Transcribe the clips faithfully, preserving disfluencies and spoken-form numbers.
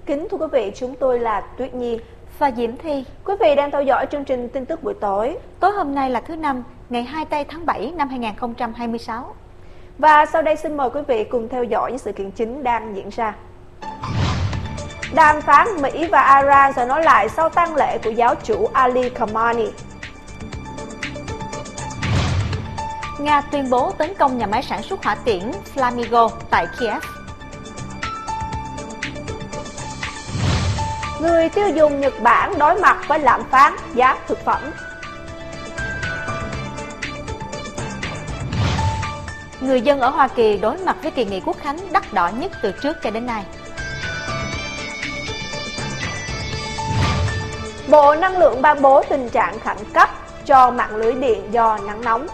Kính thưa quý vị, chúng tôi là Tuyết Nhi và Diễm Thi. Quý vị đang theo dõi chương trình tin tức buổi tối. Tối hôm nay là thứ Năm, ngày hai tây tháng bảy năm hai nghìn không trăm hai mươi sáu. Và sau đây xin mời quý vị cùng theo dõi những sự kiện chính đang diễn ra. Đàm phán Mỹ và Iran sẽ nối lại sau tang lễ của giáo chủ Ali Khamenei. Nga tuyên bố tấn công nhà máy sản xuất hỏa tiễn Flamingo tại Kiev. Người tiêu dùng Nhật Bản đối mặt với lạm phát giá thực phẩm. Người dân ở Hoa Kỳ đối mặt với kỳ nghỉ Quốc khánh đắt đỏ nhất từ trước cho đến nay. Bộ Năng lượng ban bố tình trạng khẩn cấp cho mạng lưới điện do nắng nóng.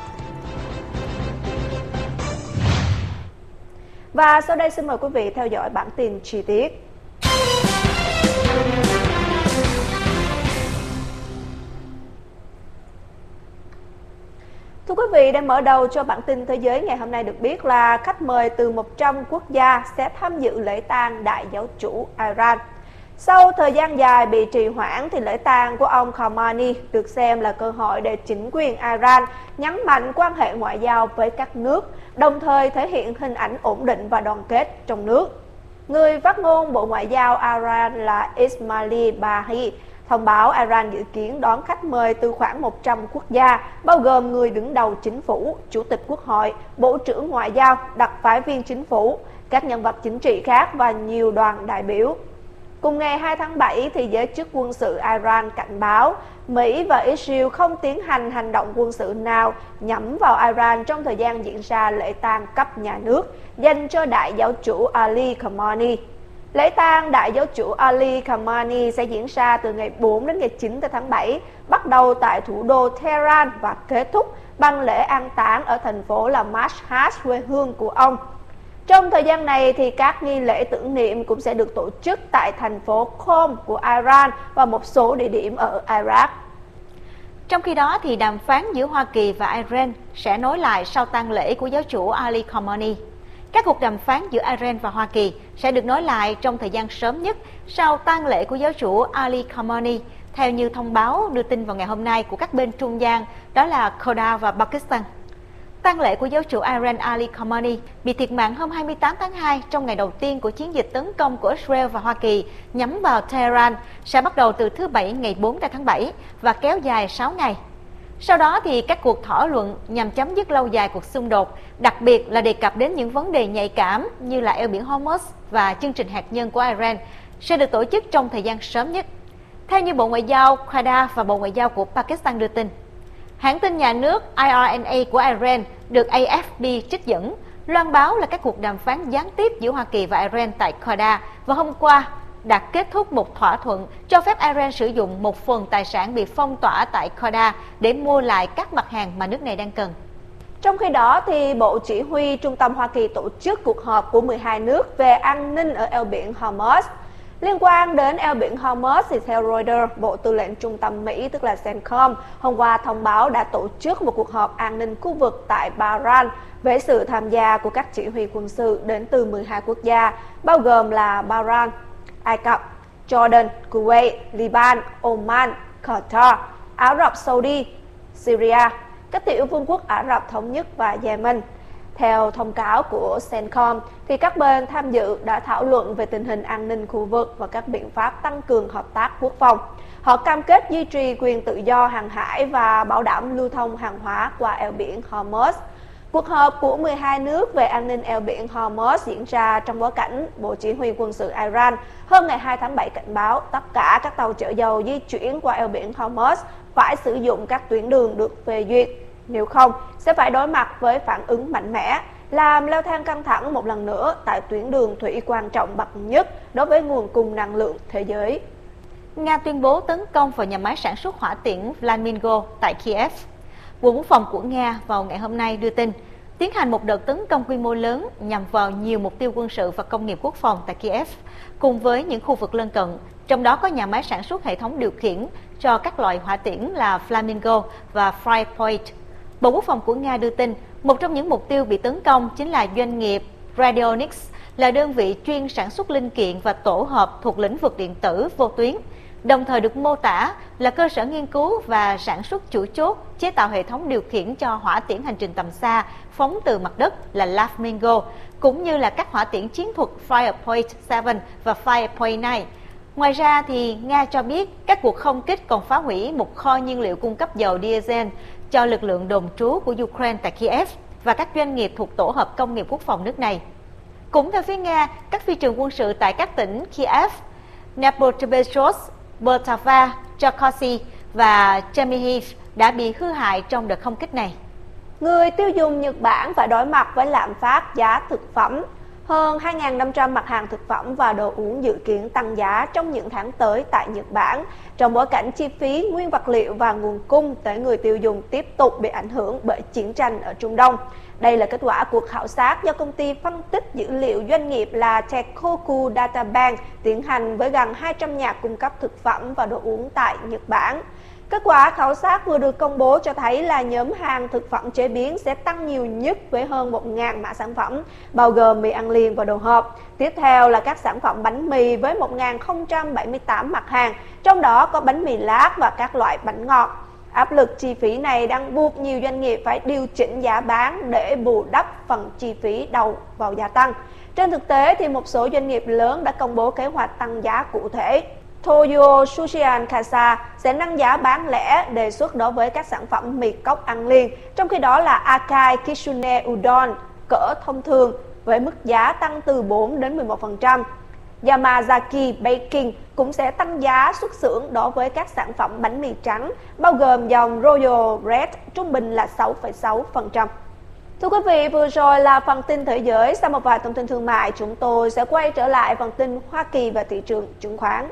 Và sau đây xin mời quý vị theo dõi bản tin chi tiết. Thưa quý vị, để mở đầu cho bản tin thế giới ngày hôm nay được biết là khách mời từ một trăm quốc gia sẽ tham dự lễ tang đại giáo chủ Iran. Sau thời gian dài bị trì hoãn thì lễ tang của ông Khamenei được xem là cơ hội để chính quyền Iran nhấn mạnh quan hệ ngoại giao với các nước, đồng thời thể hiện hình ảnh ổn định và đoàn kết trong nước. Người phát ngôn Bộ Ngoại giao Iran là Ismail Bagheri thông báo Iran dự kiến đón khách mời từ khoảng một trăm quốc gia, bao gồm người đứng đầu chính phủ, chủ tịch quốc hội, bộ trưởng ngoại giao, đặc phái viên chính phủ, các nhân vật chính trị khác và nhiều đoàn đại biểu. Cùng ngày hai tháng bảy, thì giới chức quân sự Iran cảnh báo Mỹ và Israel không tiến hành hành động quân sự nào nhắm vào Iran trong thời gian diễn ra lễ tang cấp nhà nước dành cho đại giáo chủ Ali Khamenei. Lễ tang đại giáo chủ Ali Khamenei sẽ diễn ra từ ngày bốn đến ngày chín tháng bảy, bắt đầu tại thủ đô Tehran và kết thúc bằng lễ an táng ở thành phố là Mashhad, quê hương của ông. Trong thời gian này thì các nghi lễ tưởng niệm cũng sẽ được tổ chức tại thành phố Qom của Iran và một số địa điểm ở Iraq. Trong khi đó thì đàm phán giữa Hoa Kỳ và Iran sẽ nối lại sau tang lễ của giáo chủ Ali Khamenei. Các cuộc đàm phán giữa Iran và Hoa Kỳ sẽ được nối lại trong thời gian sớm nhất sau tang lễ của giáo chủ Ali Khamenei, theo như thông báo đưa tin vào ngày hôm nay của các bên trung gian, đó là Qatar và Pakistan. Tang lễ của giáo chủ Iran Ali Khamenei bị thiệt mạng hôm hai mươi tám tháng hai trong ngày đầu tiên của chiến dịch tấn công của Israel và Hoa Kỳ nhắm vào Tehran sẽ bắt đầu từ thứ Bảy ngày bốn tháng bảy và kéo dài sáu ngày. Sau đó thì các cuộc thảo luận nhằm chấm dứt lâu dài cuộc xung đột, đặc biệt là đề cập đến những vấn đề nhạy cảm như là eo biển Hormuz và chương trình hạt nhân của Iran sẽ được tổ chức trong thời gian sớm nhất. Theo như Bộ Ngoại giao Qatar và Bộ Ngoại giao của Pakistan đưa tin, hãng tin nhà nước I R N A của Iran được A F P trích dẫn loan báo là các cuộc đàm phán gián tiếp giữa Hoa Kỳ và Iran tại Qatar vào hôm qua đã kết thúc một thỏa thuận cho phép Iran sử dụng một phần tài sản bị phong tỏa tại Qatar để mua lại các mặt hàng mà nước này đang cần. Trong khi đó, thì Bộ Chỉ huy Trung tâm Hoa Kỳ tổ chức cuộc họp của mười hai nước về an ninh ở eo biển Hormuz. Liên quan đến eo biển Hormuz, thì theo Reuters, Bộ Tư lệnh Trung tâm Mỹ, tức là CENTCOM, hôm qua thông báo đã tổ chức một cuộc họp an ninh khu vực tại Bahrain với sự tham gia của các chỉ huy quân sự đến từ mười hai quốc gia, bao gồm là Bahrain, Ai Cập, Jordan, Kuwait, Liban, Oman, Qatar, Ả Rập Saudi, Syria, các tiểu vương quốc Ả Rập Thống Nhất và Yemen. Theo thông cáo của CENTCOM, thì các bên tham dự đã thảo luận về tình hình an ninh khu vực và các biện pháp tăng cường hợp tác quốc phòng. Họ cam kết duy trì quyền tự do hàng hải và bảo đảm lưu thông hàng hóa qua eo biển Hormuz. Cuộc họp của mười hai nước về an ninh eo biển Hormuz diễn ra trong bối cảnh Bộ Chỉ huy quân sự Iran hôm ngày hai tháng bảy cảnh báo tất cả các tàu chở dầu di chuyển qua eo biển Hormuz phải sử dụng các tuyến đường được phê duyệt. Nếu không, sẽ phải đối mặt với phản ứng mạnh mẽ, làm leo thang căng thẳng một lần nữa tại tuyến đường thủy quan trọng bậc nhất đối với nguồn cung năng lượng thế giới. Nga tuyên bố tấn công vào nhà máy sản xuất hỏa tiễn Flamingo tại Kiev. Bộ Quốc phòng của Nga vào ngày hôm nay đưa tin tiến hành một đợt tấn công quy mô lớn nhằm vào nhiều mục tiêu quân sự và công nghiệp quốc phòng tại Kiev, cùng với những khu vực lân cận, trong đó có nhà máy sản xuất hệ thống điều khiển cho các loại hỏa tiễn là Flamingo và Frypoint. Bộ Quốc phòng của Nga đưa tin một trong những mục tiêu bị tấn công chính là doanh nghiệp Radionics là đơn vị chuyên sản xuất linh kiện và tổ hợp thuộc lĩnh vực điện tử vô tuyến, đồng thời được mô tả là cơ sở nghiên cứu và sản xuất chủ chốt chế tạo hệ thống điều khiển cho hỏa tiễn hành trình tầm xa phóng từ mặt đất là Flamingo, cũng như là các hỏa tiễn chiến thuật Firepoint bảy và Firepoint chín. Ngoài ra, thì Nga cho biết các cuộc không kích còn phá hủy một kho nhiên liệu cung cấp dầu diesel cho lực lượng đồn trú của Ukraine tại Kiev và các doanh nghiệp thuộc tổ hợp công nghiệp quốc phòng nước này. Cũng theo phía Nga, các phi trường quân sự tại các tỉnh Kiev, Dnipropetrovsk, Poltava, Cherkasy và Chernihiv đã bị hư hại trong đợt không kích này. Người tiêu dùng Nhật Bản phải đối mặt với lạm phát giá thực phẩm. Hơn hai nghìn năm trăm mặt hàng thực phẩm và đồ uống dự kiến tăng giá trong những tháng tới tại Nhật Bản, trong bối cảnh chi phí, nguyên vật liệu và nguồn cung tới người tiêu dùng tiếp tục bị ảnh hưởng bởi chiến tranh ở Trung Đông. Đây là kết quả cuộc khảo sát do công ty phân tích dữ liệu doanh nghiệp là Teikoku Databank tiến hành với gần hai trăm nhà cung cấp thực phẩm và đồ uống tại Nhật Bản. Kết quả khảo sát vừa được công bố cho thấy là nhóm hàng thực phẩm chế biến sẽ tăng nhiều nhất với hơn một nghìn mã sản phẩm, bao gồm mì ăn liền và đồ hộp. Tiếp theo là các sản phẩm bánh mì với một nghìn không trăm bảy mươi tám mặt hàng, trong đó có bánh mì lát và các loại bánh ngọt. Áp lực chi phí này đang buộc nhiều doanh nghiệp phải điều chỉnh giá bán để bù đắp phần chi phí đầu vào gia tăng. Trên thực tế, thì một số doanh nghiệp lớn đã công bố kế hoạch tăng giá cụ thể. Toyo Sushian Kasa sẽ nâng giá bán lẻ đề xuất đối với các sản phẩm mì cốc ăn liền, trong khi đó là Akai Kitsune Udon cỡ thông thường với mức giá tăng từ bốn đến mười một phần trăm. Yamazaki Baking cũng sẽ tăng giá xuất xưởng đối với các sản phẩm bánh mì trắng, bao gồm dòng Royal Red trung bình là sáu phẩy sáu phần trăm. Thưa quý vị, vừa rồi là phần tin thế giới. Sau một vài thông tin thương mại, chúng tôi sẽ quay trở lại phần tin Hoa Kỳ và thị trường chứng khoán.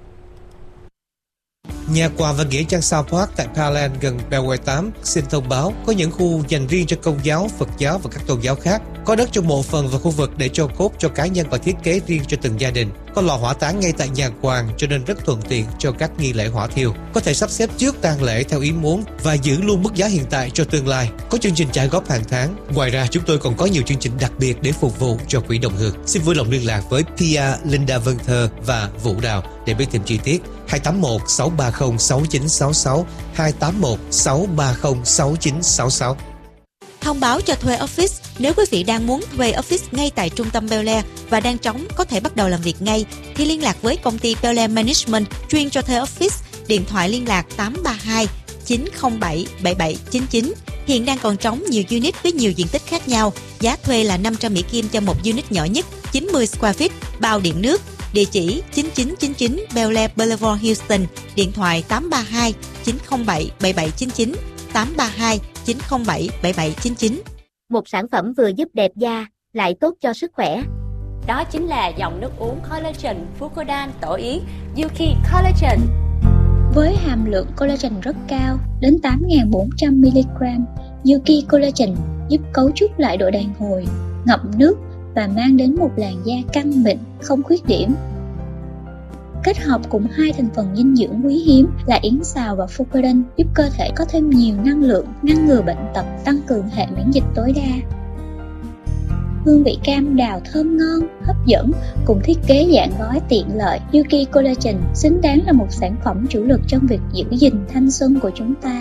Nhà quà và nghĩa trang South Park tại Parkland gần Beltway tám xin thông báo có những khu dành riêng cho Công giáo, Phật giáo và các tôn giáo khác. Có đất trong mộ phần và khu vực để cho cốt cho cá nhân và thiết kế riêng cho từng gia đình. Có lò hỏa táng ngay tại nhà quàng cho nên rất thuận tiện cho các nghi lễ hỏa thiêu. Có thể sắp xếp trước tang lễ theo ý muốn và giữ luôn mức giá hiện tại cho tương lai. Có chương trình trả góp hàng tháng. Ngoài ra, chúng tôi còn có nhiều chương trình đặc biệt để phục vụ cho quỹ đồng hương. Xin vui lòng liên lạc với Pia, Linda Vân Thơ và Vũ Đào để biết thêm chi tiết. hai tám một sáu ba không sáu chín sáu sáu, hai tám một sáu ba không sáu chín sáu sáu. Thông báo cho thuê office. Nếu quý vị đang muốn thuê office ngay tại trung tâm Bel Air và đang trống có thể bắt đầu làm việc ngay, thì liên lạc với công ty Bel Air Management chuyên cho thuê office. Điện thoại liên lạc tám ba hai chín không bảy bảy bảy chín chín. Hiện đang còn trống nhiều unit với nhiều diện tích khác nhau. Giá thuê là năm trăm Mỹ Kim cho một unit nhỏ nhất, chín mươi square feet, bao điện nước. Địa chỉ chín chín chín chín Bel Air Boulevard, Houston. Điện thoại tám ba hai chín không bảy bảy bảy chín chín, tám ba hai chín không bảy bảy bảy chín chín. Một sản phẩm vừa giúp đẹp da, lại tốt cho sức khỏe. Đó chính là dòng nước uống collagen Fucodan tổ yến Yuki Collagen. Với hàm lượng collagen rất cao, đến tám nghìn bốn trăm mi li gam, Yuki Collagen giúp cấu trúc lại độ đàn hồi, ngậm nước và mang đến một làn da căng mịn, không khuyết điểm. Kết hợp cùng hai thành phần dinh dưỡng quý hiếm là yến xào và Fucodan giúp cơ thể có thêm nhiều năng lượng, ngăn ngừa bệnh tật, tăng cường hệ miễn dịch tối đa. Hương vị cam đào thơm ngon, hấp dẫn cùng thiết kế dạng gói tiện lợi, Yuki Collagen xứng đáng là một sản phẩm chủ lực trong việc giữ gìn thanh xuân của chúng ta.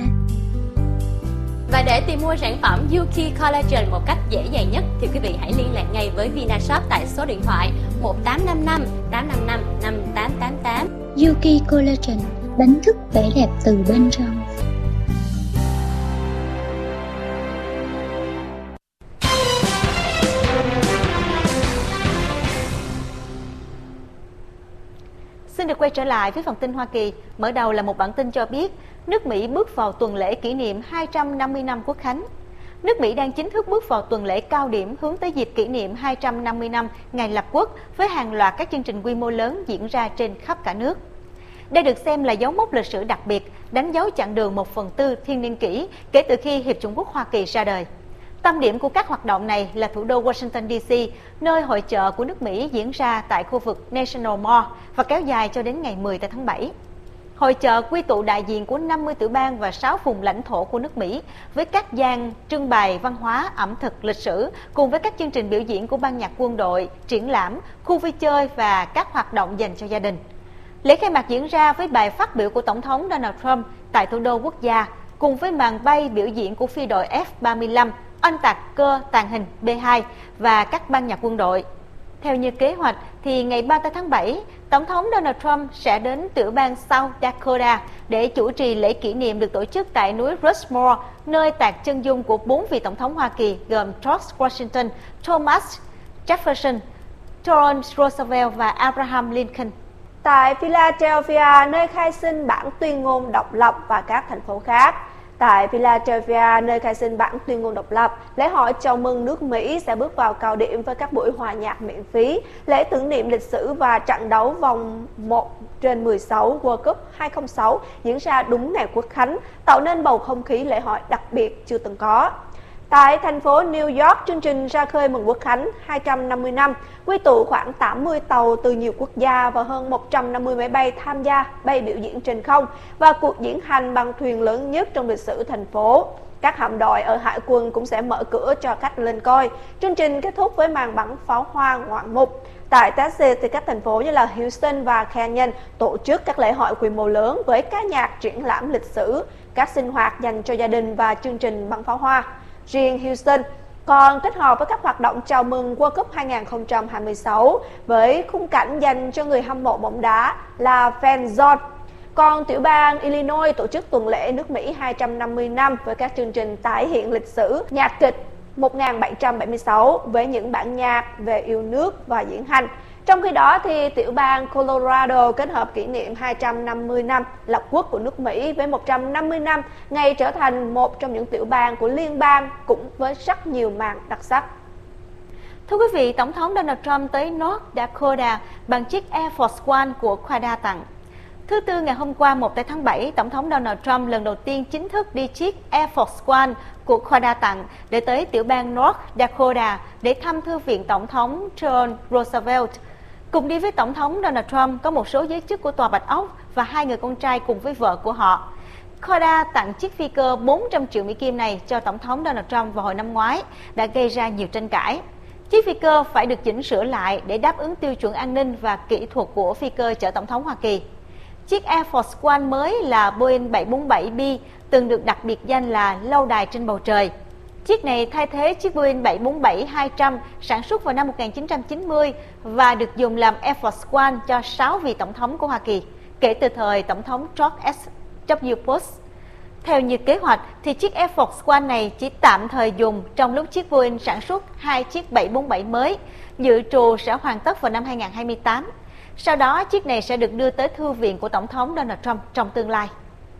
Và để tìm mua sản phẩm Yuki Collagen một cách dễ dàng nhất thì quý vị hãy liên lạc ngay với Vinashop tại số điện thoại một tám năm năm tám năm năm năm tám tám tám. Yuki Collagen, đánh thức vẻ đẹp từ bên trong. Xin được quay trở lại với phần tin Hoa Kỳ. Mở đầu là một bản tin cho biết nước Mỹ bước vào tuần lễ kỷ niệm hai trăm năm mươi năm Quốc khánh. Nước Mỹ đang chính thức bước vào tuần lễ cao điểm hướng tới dịp kỷ niệm hai trăm năm mươi năm ngày lập quốc với hàng loạt các chương trình quy mô lớn diễn ra trên khắp cả nước. Đây được xem là dấu mốc lịch sử đặc biệt, đánh dấu chặng đường một phần tư thiên niên kỷ kể từ khi Hiệp chủng quốc Hoa Kỳ ra đời. Tâm điểm của các hoạt động này là thủ đô Washington đê xê, nơi hội chợ của nước Mỹ diễn ra tại khu vực National Mall và kéo dài cho đến ngày mười tháng bảy. Hội chợ quy tụ đại diện của năm mươi tiểu bang và sáu vùng lãnh thổ của nước Mỹ với các gian trưng bày văn hóa, ẩm thực, lịch sử cùng với các chương trình biểu diễn của ban nhạc quân đội, triển lãm, khu vui chơi và các hoạt động dành cho gia đình. Lễ khai mạc diễn ra với bài phát biểu của Tổng thống Donald Trump tại thủ đô quốc gia cùng với màn bay biểu diễn của phi đội F ba mươi lăm, oanh tạc cơ tàng hình B hai và các ban nhạc quân đội. Theo như kế hoạch, thì ngày ba mươi tháng bảy, Tổng thống Donald Trump sẽ đến tiểu bang South Dakota để chủ trì lễ kỷ niệm được tổ chức tại núi Rushmore, nơi tạc chân dung của bốn vị tổng thống Hoa Kỳ gồm George Washington, Thomas Jefferson, Theodore Roosevelt và Abraham Lincoln. Tại Philadelphia, nơi khai sinh bản tuyên ngôn độc lập và các thành phố khác. Tại Philadelphia, nơi khai sinh bản tuyên ngôn độc lập, lễ hội chào mừng nước Mỹ sẽ bước vào cao điểm với các buổi hòa nhạc miễn phí, lễ tưởng niệm lịch sử và trận đấu vòng một trên mười sáu World Cup hai không không sáu diễn ra đúng ngày Quốc khánh, tạo nên bầu không khí lễ hội đặc biệt chưa từng có. Tại thành phố New York, chương trình ra khơi mừng Quốc khánh hai trăm năm mươi năm quy tụ khoảng tám mươi tàu từ nhiều quốc gia và hơn một trăm năm mươi máy bay tham gia bay biểu diễn trên không và cuộc diễn hành bằng thuyền lớn nhất trong lịch sử thành phố. Các hạm đội ở hải quân cũng sẽ mở cửa cho khách lên coi. Chương trình kết thúc với màn bắn pháo hoa ngoạn mục. Tại Texas thì các thành phố như là Houston và Canyon tổ chức các lễ hội quy mô lớn với ca nhạc, triển lãm lịch sử, các sinh hoạt dành cho gia đình và chương trình bắn pháo hoa. Riêng Houston còn kết hợp với các hoạt động chào mừng World Cup hai không hai sáu với khung cảnh dành cho người hâm mộ bóng đá là Fan Zone. Còn tiểu bang Illinois tổ chức tuần lễ nước Mỹ hai trăm năm mươi năm với các chương trình tái hiện lịch sử, nhạc kịch một nghìn bảy trăm bảy mươi sáu với những bản nhạc về yêu nước và diễn hành. Trong khi đó thì tiểu bang Colorado kết hợp kỷ niệm hai trăm năm mươi năm lập quốc của nước Mỹ với một trăm năm mươi năm ngày trở thành một trong những tiểu bang của liên bang cũng với rất nhiều màn đặc sắc. Thưa quý vị, Tổng thống Donald Trump tới North Dakota bằng chiếc Air Force One của Qatar tặng. Thứ Tư ngày hôm qua một tháng bảy, Tổng thống Donald Trump lần đầu tiên chính thức đi chiếc Air Force One của Qatar tặng để tới tiểu bang North Dakota để thăm Thư viện Tổng thống Theodore Roosevelt. Cùng đi với Tổng thống Donald Trump có một số giới chức của Tòa Bạch Ốc và hai người con trai cùng với vợ của họ. Qatar tặng chiếc phi cơ bốn trăm triệu Mỹ Kim này cho Tổng thống Donald Trump vào hồi năm ngoái đã gây ra nhiều tranh cãi. Chiếc phi cơ phải được chỉnh sửa lại để đáp ứng tiêu chuẩn an ninh và kỹ thuật của phi cơ chở Tổng thống Hoa Kỳ. Chiếc Air Force One mới là Boeing bảy bốn bảy B, từng được đặt biệt danh là lâu đài trên bầu trời. Chiếc này thay thế chiếc Boeing bảy bốn bảy hai trăm sản xuất vào năm một nghìn chín trăm chín mươi và được dùng làm Air Force One cho sáu vị tổng thống của Hoa Kỳ, kể từ thời Tổng thống George S W Bush. Theo như kế hoạch, thì chiếc Air Force One này chỉ tạm thời dùng trong lúc chiếc Boeing sản xuất hai chiếc bảy bốn bảy mới, dự trù sẽ hoàn tất vào năm hai nghìn không trăm hai mươi tám. Sau đó, chiếc này sẽ được đưa tới thư viện của Tổng thống Donald Trump trong tương lai.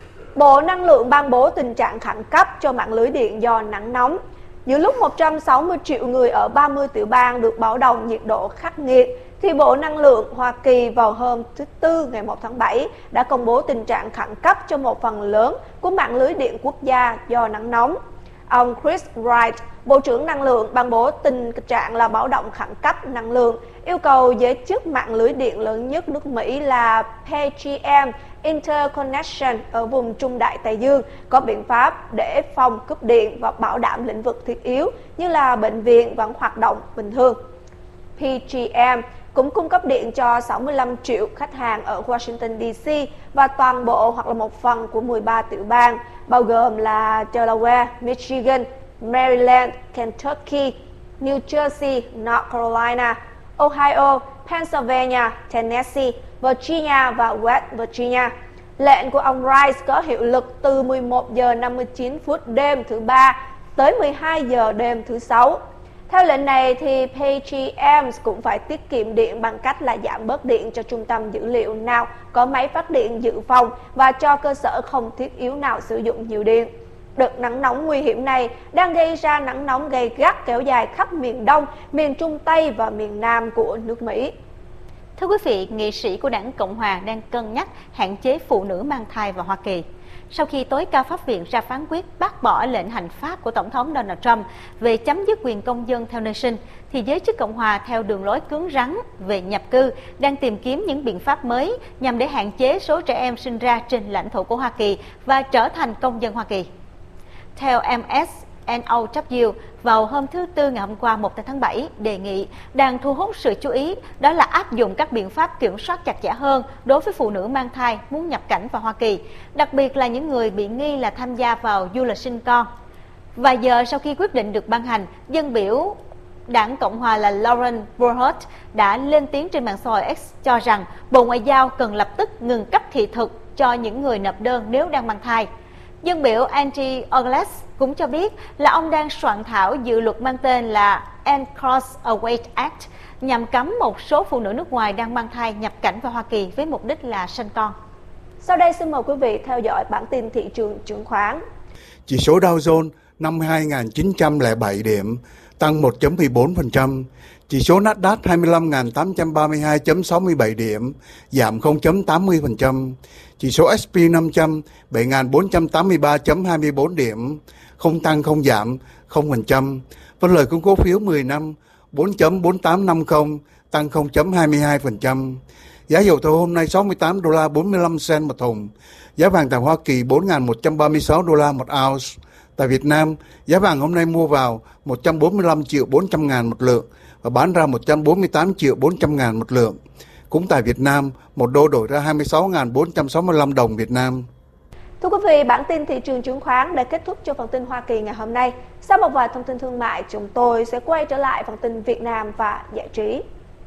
Bộ Năng lượng ban bố tình trạng khẩn cấp cho mạng lưới điện do nắng nóng. Giữa lúc một trăm sáu mươi triệu người ở ba mươi tiểu bang được báo động nhiệt độ khắc nghiệt, thì Bộ Năng lượng Hoa Kỳ vào hôm thứ Tư ngày một tháng bảy đã công bố tình trạng khẩn cấp cho một phần lớn của mạng lưới điện quốc gia do nắng nóng. Ông Chris Wright, Bộ trưởng Năng lượng, ban bố tình trạng là báo động khẩn cấp năng lượng, yêu cầu giới chức mạng lưới điện lớn nhất nước Mỹ là P G M Interconnection ở vùng Trung Đại Tây Dương có biện pháp để phòng cúp điện và bảo đảm lĩnh vực thiết yếu như là bệnh viện vẫn hoạt động bình thường. P G M cũng cung cấp điện cho sáu mươi lăm triệu khách hàng ở Washington D C và toàn bộ hoặc là một phần của mười ba tiểu bang, bao gồm là Delaware, Michigan, Maryland, Kentucky, New Jersey, North Carolina, Ohio, Pennsylvania, Tennessee, Virginia và West Virginia. Lệnh của ông Rice có hiệu lực từ mười một giờ năm mươi chín phút đêm thứ ba tới mười hai giờ đêm thứ sáu. Theo lệnh này thì P G M cũng phải tiết kiệm điện bằng cách là giảm bớt điện cho trung tâm dữ liệu nào có máy phát điện dự phòng và cho cơ sở không thiết yếu nào sử dụng nhiều điện. Đợt nắng nóng nguy hiểm này đang gây ra nắng nóng gay gắt kéo dài khắp miền Đông, miền Trung Tây và miền Nam của nước Mỹ. Thưa quý vị, nghị sĩ của đảng Cộng hòa đang cân nhắc hạn chế phụ nữ mang thai vào Hoa Kỳ. sau khi tối cao pháp viện ra phán quyết bác bỏ lệnh hành pháp của Tổng thống Donald Trump về chấm dứt quyền công dân theo nation, thì giới chức Cộng hòa theo đường lối cứng rắn về nhập cư đang tìm kiếm những biện pháp mới nhằm để hạn chế số trẻ em sinh ra trên lãnh thổ của Hoa Kỳ và trở thành công dân Hoa Kỳ. Theo em ét en o vê, vào hôm thứ Tư ngày hôm qua một tháng bảy, đề nghị đang thu hút sự chú ý đó là áp dụng các biện pháp kiểm soát chặt chẽ hơn đối với phụ nữ mang thai muốn nhập cảnh vào Hoa Kỳ, đặc biệt là những người bị nghi là tham gia vào du lịch sinh con. Vài giờ sau khi quyết định được ban hành, dân biểu Đảng Cộng hòa là Lauren Boebert đã lên tiếng trên mạng xã hội X cho rằng Bộ Ngoại giao cần lập tức ngừng cấp thị thực cho những người nộp đơn nếu đang mang thai. Dân biểu Andy Ogles cũng cho biết là ông đang soạn thảo dự luật mang tên là End Cross Away Act nhằm cấm một số phụ nữ nước ngoài đang mang thai nhập cảnh vào Hoa Kỳ với mục đích là sinh con. Sau đây xin mời quý vị theo dõi bản tin thị trường chứng khoán. Chỉ số Dow Jones năm mươi hai nghìn chín trăm lẻ bảy điểm, tăng một phẩy mười bốn phần trăm. Chỉ số Nasdaq hai mươi lăm nghìn tám trăm ba mươi hai phẩy sáu mươi bảy điểm, giảm không phẩy tám mươi phần trăm. Chỉ số ét pê năm trăm bảy nghìn bốn trăm tám mươi ba phẩy hai mươi bốn điểm, không tăng không giảm, không phần trăm. Phân lời của cổ phiếu mười năm bốn phẩy bốn tám năm không, tăng không phẩy hai mươi hai phần trăm. Giá dầu thô hôm nay sáu mươi tám đô la bốn mươi lăm cent một thùng. Giá vàng tại Hoa Kỳ bốn nghìn một trăm ba mươi sáu đô la một ounce. Tại Việt Nam, giá vàng hôm nay mua vào một trăm bốn mươi lăm triệu bốn trăm ngàn một lượng và bán ra một trăm bốn mươi tám triệu bốn trăm ngàn một lượng. Cũng tại Việt Nam, một đô đổi ra hai mươi sáu nghìn bốn trăm sáu mươi lăm đồng Việt Nam. Thưa quý vị, bản tin thị trường chứng khoán đã kết thúc cho phần tin Hoa Kỳ ngày hôm nay. Sau một vài thông tin thương mại, chúng tôi sẽ quay trở lại phần tin Việt Nam và giải trí.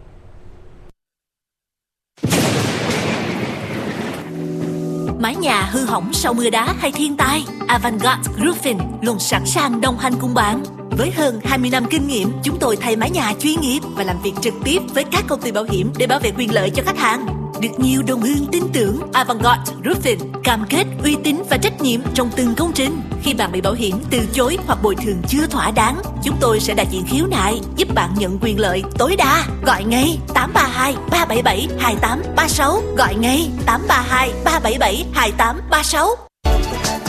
Mái nhà hư hỏng sau mưa đá hay thiên tai, Avantgarde Roofing luôn sẵn sàng đồng hành cùng bạn. Với hơn hai mươi năm kinh nghiệm, chúng tôi thay mái nhà chuyên nghiệp và làm việc trực tiếp với các công ty bảo hiểm để bảo vệ quyền lợi cho khách hàng. Được nhiều đồng hương tin tưởng, Avantgarde Roofing cam kết uy tín và trách nhiệm trong từng công trình. Khi bạn bị bảo hiểm từ chối hoặc bồi thường chưa thỏa đáng, chúng tôi sẽ đại diện khiếu nại, giúp bạn nhận quyền lợi tối đa. Gọi ngay tám ba hai ba bảy bảy hai tám ba sáu, gọi ngay tám ba hai ba bảy bảy hai tám ba sáu.